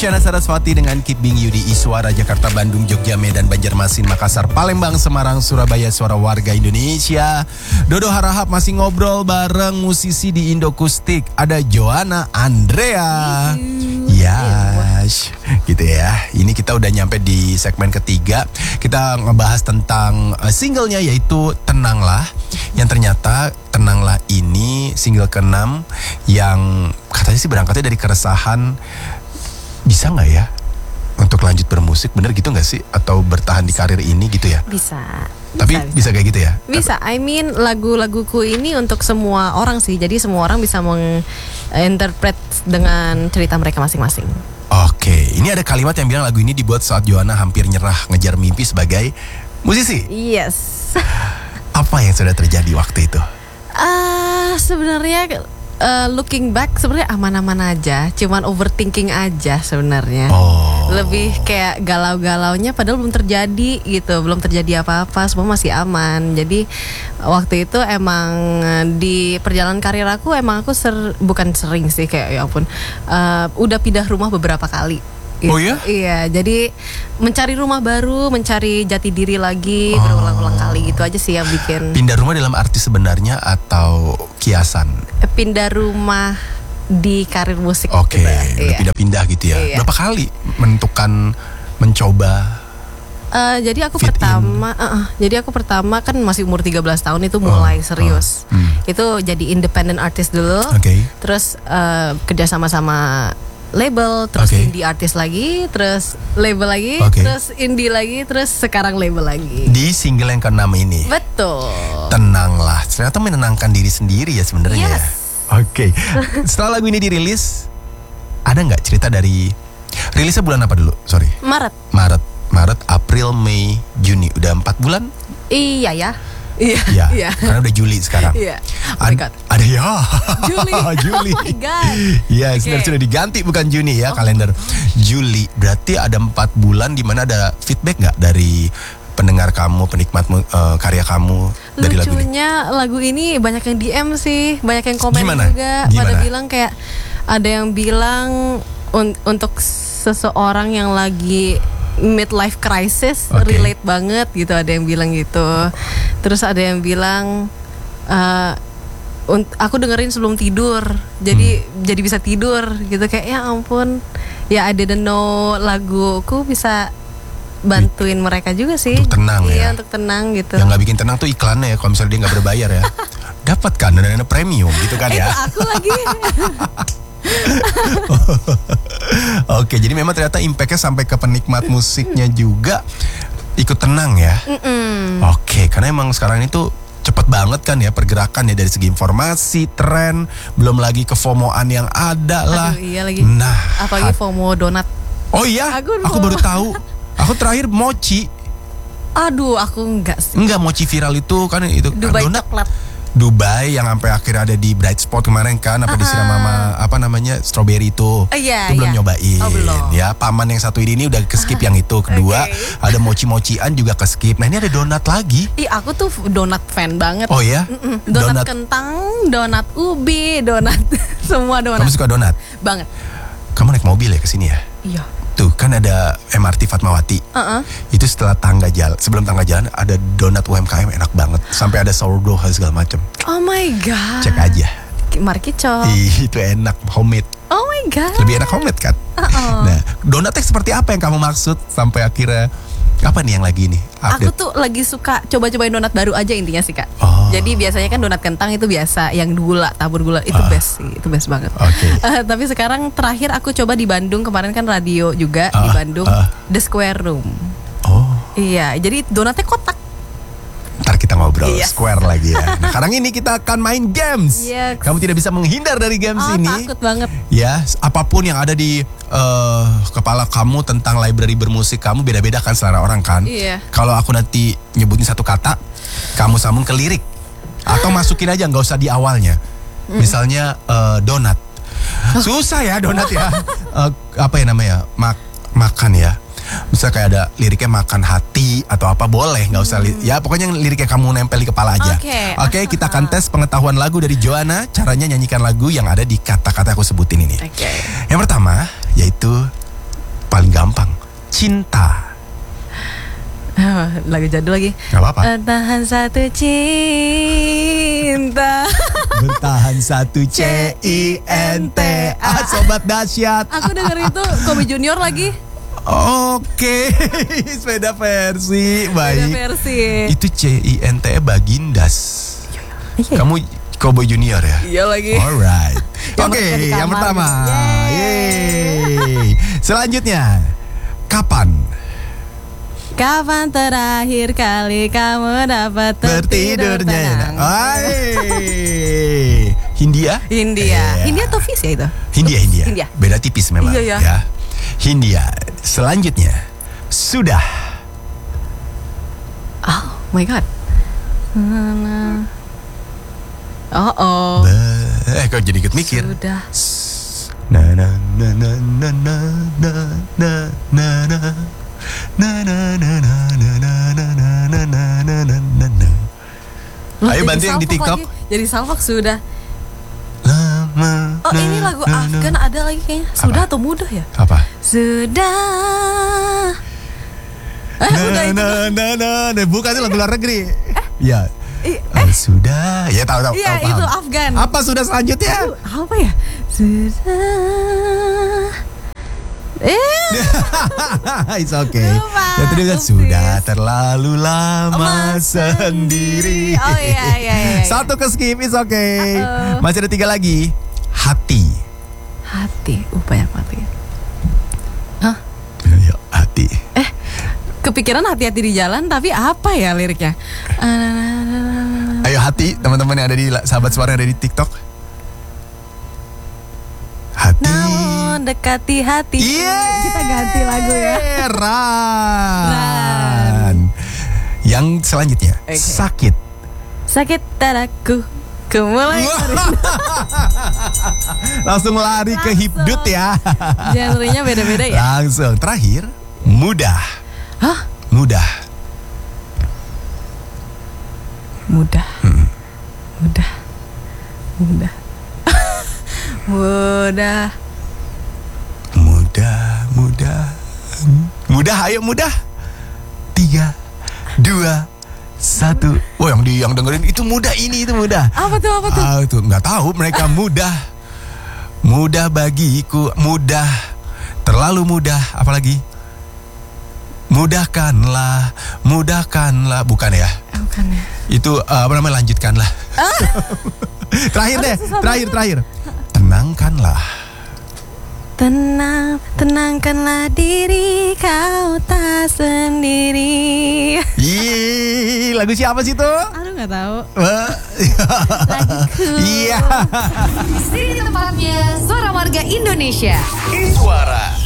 Isyana Sarasvati dengan Keep Being You di Iswara, Jakarta, Bandung, Jogja, Medan, Banjarmasin, Makassar, Palembang, Semarang, Surabaya, suara warga Indonesia. Dodo Harahap masih ngobrol bareng musisi di Indokustik. Ada Joanna Andrea. Yes, gitu ya. Ini kita udah nyampe di segmen ketiga. Kita ngebahas tentang singlenya yaitu Tenanglah. Yang ternyata Tenanglah ini single ke-6 yang katanya sih berangkatnya dari keresahan. Bisa nggak ya untuk lanjut bermusik, bener gitu nggak sih? Atau bertahan di karir ini gitu ya? Bisa. Tapi bisa kayak gitu ya? Bisa. I mean lagu-laguku ini untuk semua orang sih. Jadi semua orang bisa menginterpret dengan cerita mereka masing-masing. Oke, ini ada kalimat yang bilang lagu ini dibuat saat Joanna hampir nyerah ngejar mimpi sebagai musisi. Yes. Apa yang sudah terjadi waktu itu? Sebenarnya looking back sebenarnya aman-aman aja, cuman overthinking aja sebenarnya. Lebih kayak galau-galaunya padahal belum terjadi gitu, belum terjadi apa-apa, semua masih aman. Jadi waktu itu emang di perjalanan karir aku emang aku bukan sering sih kayak ya ampun, udah pindah rumah beberapa kali. Gitu. Oh ya? Iya, jadi mencari rumah baru, mencari jati diri lagi, berulang-ulang kali gitu aja sih yang bikin. Pindah rumah dalam arti sebenarnya atau kiasan? Pindah rumah di karir musik. Oke, gitu. udah pindah-pindah gitu ya. Iya. Berapa kali menentukan mencoba? Jadi aku pertama kan masih umur 13 tahun itu mulai serius. Itu jadi independent artist dulu. Oke. Terus kerja sama label, terus indie artist lagi, terus label lagi, terus indie lagi, terus sekarang label lagi. Di single yang ke-6 ini. Betul. Tenanglah. Ternyata menenangkan diri sendiri ya sebenarnya. Yes. Oke. Setelah lagu ini dirilis, ada nggak cerita dari rilisnya bulan apa dulu? Sorry. Maret, April, Mei, Juni. Udah 4 bulan? Iya ya. Iya. Karena udah Juli sekarang. Iya. Oh my God. Ada ya. Juli. Oh my God. Iya, sebenarnya sudah diganti bukan Juni ya, kalender Juli. Berarti ada 4 bulan di mana ada feedback nggak dari pendengar kamu, penikmat karya kamu dari lagu ini? Lucunya lagu ini banyak yang DM sih, banyak yang komen juga. Gimana? Pada bilang kayak ada yang bilang untuk seseorang yang lagi midlife crisis, relate banget gitu, ada yang bilang gitu. Terus ada yang bilang aku dengerin sebelum tidur, jadi bisa tidur gitu, kayak ya ampun, ya I didn't know laguku bisa bantuin mereka juga sih. Untuk tenang ya. Iya, untuk tenang gitu. Yang nggak bikin tenang tuh iklannya ya, kalau misalnya dia nggak berbayar ya. Dapat kan dana premium gitu kan ya. Itu aku lagi. Oke, jadi memang ternyata impactnya sampai ke penikmat musiknya juga ikut tenang ya. Oke, karena emang sekarang itu cepet banget kan ya pergerakan ya, dari segi informasi, tren, belum lagi ke FOMO-an yang ada lah. Aduh, iya lagi. Nah, apalagi FOMO donat. Oh iya, aku baru tahu. Aku terakhir mochi. Aduh, aku enggak sih. Enggak, mochi viral itu kan itu Dubai donat. coklat. Dubai yang sampai akhirnya ada di Bright Spot kemarin kan, apa disiram sama apa namanya strawberry itu. Iya, itu belum nyobain. Belum. Ya, paman yang satu ini udah ke-skip yang itu. Kedua, ada mochi-mochian juga ke-skip. Nah, ini ada donat lagi. Aku tuh donat fan banget. Oh ya? Donat kentang, donat ubi, donat semua donat. Kamu suka donat? Banget. Kamu naik mobil ya ke sini ya? Iya. Tuh kan ada MRT Fatmawati. Itu setelah sebelum tangga jalan ada donat UMKM enak banget. Sampai ada sourdough segala macam. Oh my God. Cek aja. Markicok. Itu enak, homemade. Oh my God. Lebih enak homemade kan? Nah, donatnya seperti apa yang kamu maksud sampai akhirnya apa nih yang lagi nih? Aku tuh lagi suka coba-cobain donat baru aja intinya sih, Kak. Jadi biasanya kan donat kentang itu biasa, yang gula, tabur gula itu best sih, itu best banget. Tapi sekarang terakhir aku coba di Bandung, kemarin kan radio juga di Bandung, The Square Room. Iya, jadi donatnya kotak. Ntar kita ngobrol Square lagi ya. Nah, sekarang ini kita akan main games. Kamu tidak bisa menghindar dari games ini. Takut banget. Ya, apapun yang ada di kepala kamu tentang library bermusik kamu beda-beda kan selera orang kan. Kalau aku nanti nyebutin satu kata, kamu sambung ke lirik atau masukin aja, nggak usah di awalnya. Misalnya donat. Susah ya donat ya. Apa ya namanya? Makan ya. Misalnya kayak ada liriknya makan hati atau apa, boleh, nggak usah ya pokoknya yang liriknya kamu nempel di kepala aja. Oke, kita akan tes pengetahuan lagu dari Joanna. Caranya nyanyikan lagu yang ada di kata-kata aku sebutin ini. Yang pertama yaitu cinta. Lagu jadul lagi. Gak apa-apa. Bertahan satu cinta. Bertahan satu cinta. Sobat dahsyat. Aku denger itu Kobe Junior lagi. Oke, sepeda versi. Baik. Beda versi. Itu cinta Bagindas. Iya. Kamu Cowboy Junior ya? Iya lagi. Alright. Yang Oke, di kamar yang pertama. gitu. Yeay. Selanjutnya, kapan Kapan terakhir kali kamu dapat tertidur bertidurnya? tenang? Hai. Hindia? Hindia. Iya. Hindia atau Fis ya itu? Hindia. Hindia. Beda tipis memang. Iya, ya. Ya. Hindia. Selanjutnya, sudah. Oh my god. Oh. Kok jadi ikut mikir? Sudah. Na na na na na na na na na na. Na na na na na na na na na na na na na. Ayo bantu yang di TikTok. Jadi salfak sudah. Lama. Oh ini lagu Afgan ada lagi kayaknya. Sudah atau mudah ya? Apa? Sudah. Udah itu. Nah, bukan itu lagu luar negeri. Ya. Sudah. Ya tahu. Iya paham. itu Afgan. Apa sudah selanjutnya? Apa ya? Sudah. It's okay. Lupa, Ya tadi kan upsis. sudah terlalu lama sendiri. Oh iya. Satu ke skip, it's okay. Uh-oh. Masih ada 3 lagi. Hati. Hati. Banyak mati. Hah? Ya, hati. Kepikiran hati-hati di jalan, tapi apa ya liriknya? Ayo hati, teman-teman yang ada di sahabat suara yang ada di TikTok. Hati. Namun dekati hati. Kita ganti lagu ya. Ran. Yang selanjutnya, Okay. sakit. Sakit dadaku, ku mulai Langsung lari ke hipdut ya. genrenya beda-beda ya. Langsung. Terakhir, mudah. Hah? Mudah. Mudah. Mudah. Mudah. Mudah, ayo mudah. 3, 2, 1. Oh, yang dengerin itu mudah, ini itu mudah. Apa tuh? Itu nggak tahu mereka mudah. Mudah bagiku, mudah. Terlalu mudah, apalagi? Mudahkanlah. Bukan ya? Bukan ya. Itu apa namanya, lanjutkanlah. Terakhir deh, susah terakhir. Tenangkanlah. Tenangkanlah diri, kau tak sendiri. Ih, lagu siapa sih tuh? Aduh nggak tahu. Laguku. Iya. Di sini tempatnya Suara Warga Indonesia. Suara